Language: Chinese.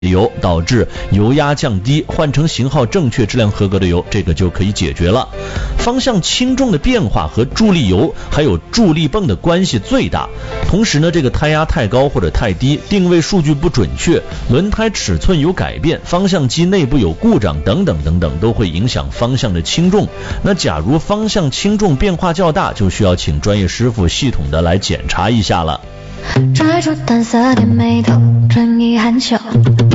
油，导致油压降低，换成型号正确、质量合格的油，这个就可以解决了。方向轻重的变化和助力油还有助力泵的关系最大。同时呢，这个胎压太高或者太低，定位数据不准确，轮胎尺寸有改变，方向机内部有故障等等等等，都会影响方向的轻重。那假如方向轻重变化较大，就需要请专业师傅系统的来检查一下了。 拽住淡色的眉头，春意含羞。